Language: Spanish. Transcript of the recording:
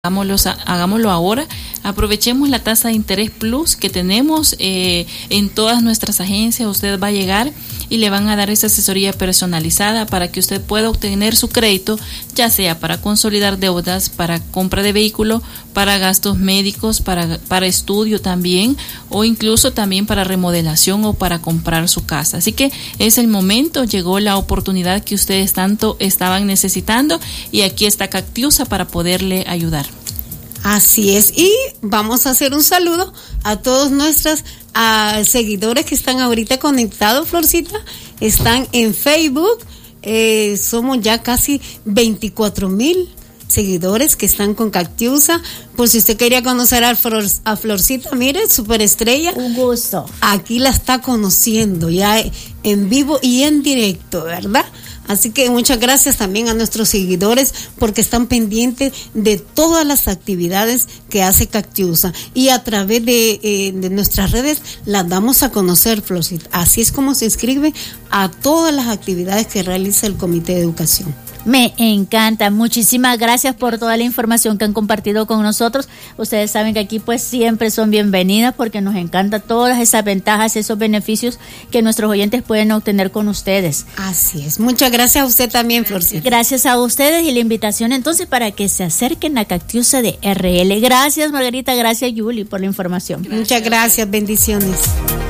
Hagámoslo ahora. Aprovechemos la tasa de interés plus que tenemos en todas nuestras agencias. Usted va a llegar y le van a dar esa asesoría personalizada para que usted pueda obtener su crédito, ya sea para consolidar deudas, para compra de vehículo, para gastos médicos, para estudio también, o incluso también para remodelación o para comprar su casa. Así que es el momento, llegó la oportunidad que ustedes tanto estaban necesitando y aquí está Cactiusa para poderle ayudar. Así es, y vamos a hacer un saludo a todos nuestros seguidores que están ahorita conectados, Florcita. Están en Facebook, somos ya casi 24,000 seguidores que están con Cactiusa. Por si usted quería conocer a Florcita, mire, superestrella. Un gusto. Aquí la está conociendo ya en vivo y en directo, ¿verdad? Así que muchas gracias también a nuestros seguidores porque están pendientes de todas las actividades que hace Cactiusa y a través de nuestras redes las damos a conocer, Florcita. Así es como se inscribe a todas las actividades que realiza el Comité de Educación. Me encanta, muchísimas gracias por toda la información que han compartido con nosotros. Ustedes saben que aquí pues siempre son bienvenidas porque nos encanta todas esas ventajas, esos beneficios que nuestros oyentes pueden obtener con ustedes. Así es, muchas gracias a usted también, Florcita. Gracias a ustedes y la invitación entonces para que se acerquen a Cactiusa de RL. Gracias Margarita, gracias Yuli por la información. Muchas gracias, bendiciones.